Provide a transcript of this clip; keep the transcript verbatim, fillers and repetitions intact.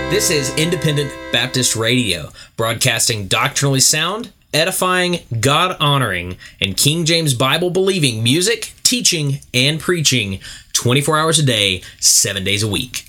This is Independent Baptist Radio, broadcasting doctrinally sound, edifying, God-honoring, and King James Bible-believing music, teaching, and preaching twenty-four hours a day, seven days a week.